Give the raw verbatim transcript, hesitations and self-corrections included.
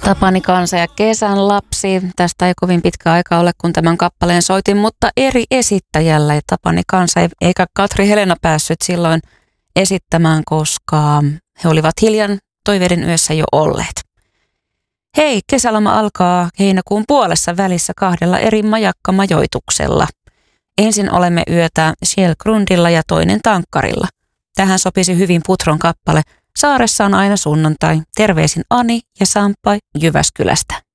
Tapani Kansa ja Kesän lapsi. Tästä ei kovin pitkä aika ole, kun tämän kappaleen soitin, mutta eri esittäjällä. Ja Tapani Kansa eikä Katri Helena päässyt silloin esittämään, koska he olivat hiljan toiveiden yössä jo olleet. Hei, kesäloma alkaa heinäkuun puolessa välissä kahdella eri majakkamajoituksella. Ensin olemme yötä Själgrundilla ja toinen Tankkarilla. Tähän sopisi hyvin Putron kappale. Saaressa on aina sunnuntai. Terveisin Ani ja Sampai Jyväskylästä.